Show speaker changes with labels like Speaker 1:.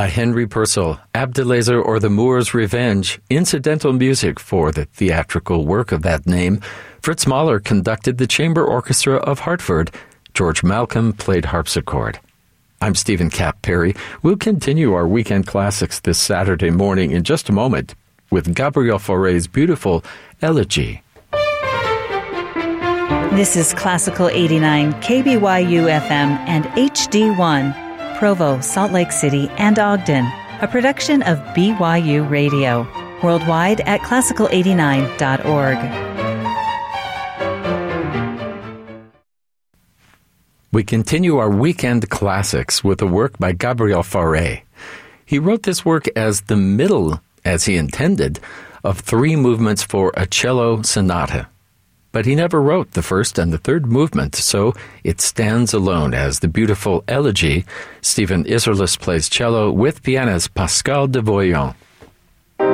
Speaker 1: by Henry Purcell, Abdelazer or the Moor's Revenge, incidental music for the theatrical work of that name. Fritz Mahler conducted the Chamber Orchestra of Hartford. George Malcolm played harpsichord. I'm Stephen Cap Perry. We'll continue our weekend classics this Saturday morning in just a moment with Gabriel Fauré's beautiful Elegy.
Speaker 2: This is Classical 89, KBYU FM and HD1, Provo, Salt Lake City, and Ogden, a production of BYU Radio, worldwide at classical89.org.
Speaker 1: We continue our weekend classics with a work by Gabriel Fauré. He wrote this work as the middle, as he intended, of 3 movements for a cello sonata. But he never wrote the first and the third movement, so it stands alone as the beautiful Elegy. Stephen Isserlis plays cello with pianist Pascal de Voyant.